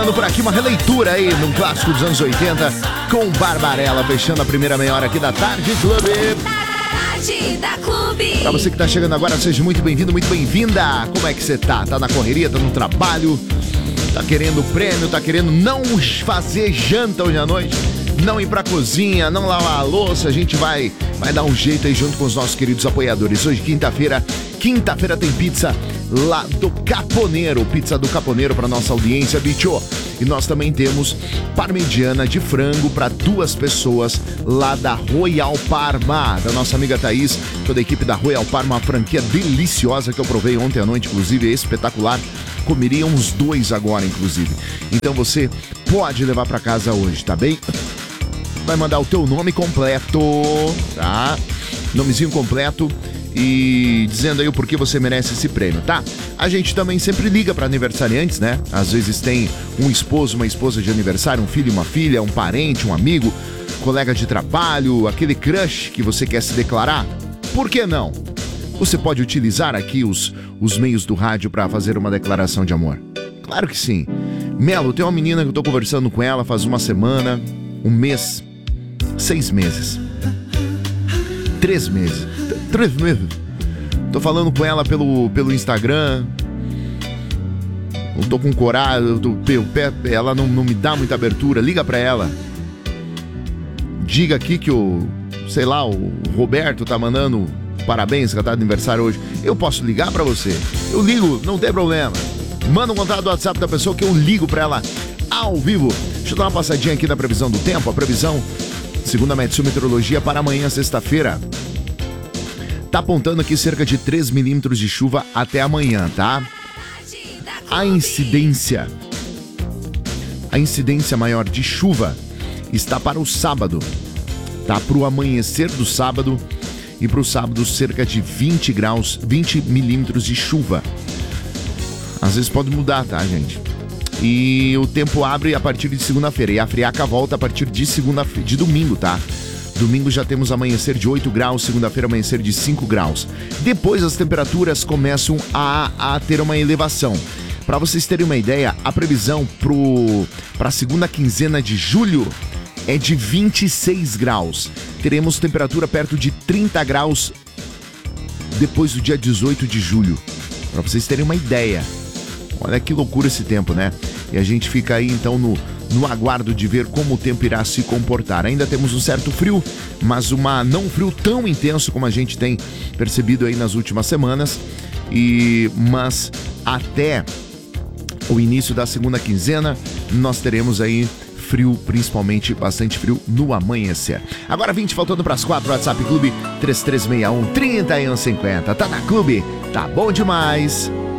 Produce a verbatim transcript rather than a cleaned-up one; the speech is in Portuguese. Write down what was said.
Chegando por aqui uma releitura aí num clássico dos anos oitenta com Barbarella, fechando a primeira meia hora aqui da Tarde Clube. Tarde da Clube. Pra você que tá chegando agora, seja muito bem-vindo, muito bem-vinda. Como é que você tá? Tá na correria, tá no trabalho, tá querendo prêmio, tá querendo não fazer janta hoje à noite, não ir pra cozinha, não lavar a louça. A gente vai, vai dar um jeito aí junto com os nossos queridos apoiadores. Hoje, quinta-feira, quinta-feira tem pizza lá do Caponeiro, pizza do Caponeiro para nossa audiência, bicho. E nós também temos parmegiana de frango para duas pessoas lá da Royal Parma, da nossa amiga Thaís, toda a equipe da Royal Parma, uma franquia deliciosa que eu provei ontem à noite, inclusive, é espetacular. Comeria uns dois agora, inclusive. Então você pode levar para casa hoje, tá bem? Vai mandar o teu nome completo, tá? Nomezinho completo e dizendo aí o porquê você merece esse prêmio, tá? A gente também sempre liga para aniversariantes, né? Às vezes tem um esposo, uma esposa de aniversário, um filho e uma filha, um parente, um amigo, colega de trabalho, aquele crush que você quer se declarar. Por que não? Você pode utilizar aqui os, os meios do rádio para fazer uma declaração de amor. Claro que sim. Melo, tem uma menina que eu tô conversando com ela faz uma semana, um mês, seis meses, três meses. Três meses. Tô falando com ela pelo, pelo Instagram. Eu tô com coragem. Eu tô, eu, ela não, não me dá muita abertura. Liga pra ela. Diga aqui que o, sei lá, o Roberto tá mandando parabéns, que ela tá de aniversário hoje. Eu posso ligar pra você? Eu ligo, não tem problema. Manda um contato do WhatsApp da pessoa que eu ligo pra ela ao vivo. Deixa eu dar uma passadinha aqui na previsão do tempo. A previsão, segundo a Metsu Meteorologia, para amanhã, sexta-feira, tá apontando aqui cerca de três milímetros de chuva até amanhã, tá? A incidência, a incidência maior de chuva está para o sábado, tá? Para o amanhecer do sábado e para o sábado cerca de vinte graus, vinte milímetros de chuva. Às vezes pode mudar, tá, gente? E o tempo abre a partir de segunda-feira e a friaca volta a partir de segunda-feira, de domingo, tá? Domingo já temos amanhecer de oito graus, segunda-feira amanhecer de cinco graus. Depois as temperaturas começam a, a ter uma elevação. Para vocês terem uma ideia, a previsão para a segunda quinzena de julho é de vinte e seis graus. Teremos temperatura perto de trinta graus depois do dia dezoito de julho. Para vocês terem uma ideia. Olha que loucura esse tempo, né? E a gente fica aí então no... no aguardo de ver como o tempo irá se comportar. Ainda temos um certo frio, mas uma, não um frio tão intenso como a gente tem percebido aí nas últimas semanas. E, mas até o início da segunda quinzena, nós teremos aí frio, principalmente bastante frio no amanhecer. Agora vinte, faltando para as quatro, WhatsApp Clube três três seis um, três um cinco zero. Tá na Clube, tá bom demais.